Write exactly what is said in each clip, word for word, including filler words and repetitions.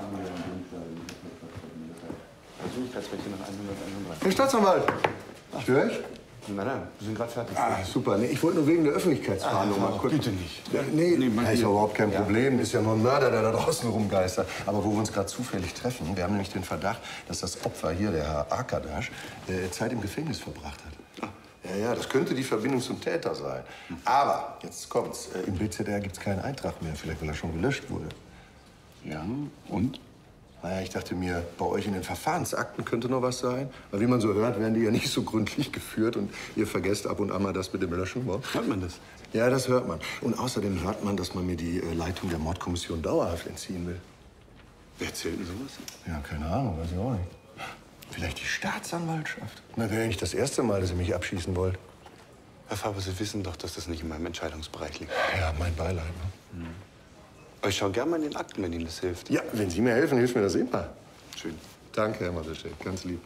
Persönlichkeitsrechte nach hunderteinunddreißig. Herr Staatsanwalt! Störe ich? Nein, nein, wir sind gerade fertig. Ah, super. Nee, ich wollte nur wegen der Öffentlichkeitsfahndung ah, mal kurz... Bitte nicht. Ja, nee, nee das ist ja überhaupt kein Problem. Ist ja nur ein Mörder, der da draußen rumgeistert. Aber wo wir uns gerade zufällig treffen, wir haben nämlich den Verdacht, dass das Opfer hier, der Herr Arkadasch, äh, Zeit im Gefängnis verbracht hat. Ja, ja, das könnte die Verbindung zum Täter sein. Aber, jetzt kommt's, äh, im B Z R gibt's keinen Eintrag mehr. Vielleicht, weil er schon gelöscht wurde. Ja, und? Naja, ich dachte mir, bei euch in den Verfahrensakten könnte noch was sein. Weil wie man so hört, werden die ja nicht so gründlich geführt. Und ihr vergesst ab und an mal das mit dem Löschen. Wa? Hört man das? Ja, das hört man. Und außerdem hört man, dass man mir die äh, Leitung der Mordkommission dauerhaft entziehen will. Wer erzählt denn sowas? Ja, keine Ahnung, weiß ich auch nicht. Vielleicht die Staatsanwaltschaft? Na, wäre ja nicht das erste Mal, dass ihr mich abschießen wollt. Herr Faber, Sie wissen doch, dass das nicht in meinem Entscheidungsbereich liegt. Ja, mein Beileid. Ne? Mhm. Aber ich schaue gerne mal in den Akten, wenn Ihnen das hilft. Ja, wenn Sie mir helfen, hilft mir das immer. Schön. Danke, Herr Matuschek, ganz lieb.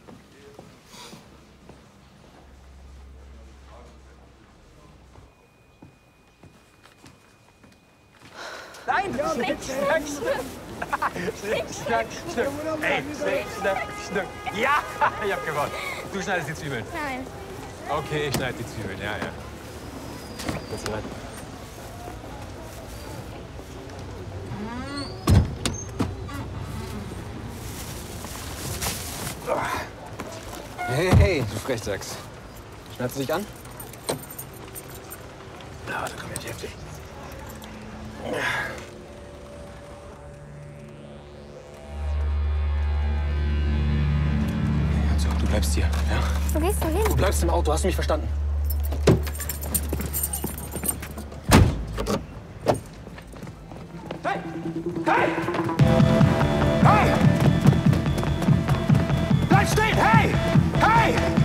Nein! Schnick, schnack, schnuck! Schnick, schnack, schnuck! Ey, schnick, schnack, schnuck! Ja! Ich hab gewonnen. Du schneidest die Zwiebeln. Nein. Okay, ich schneide die Zwiebeln, ja, ja. Jetzt rein. Hey, hey, du Frechdachs. Schnallst du dich an? Ja, da kommt jetzt heftig. So, du bleibst hier, ja? Wo gehst du hin? Du bleibst im Auto, hast du mich verstanden? Hey! Hey! Hey! Bleib stehen! Hey! Hey!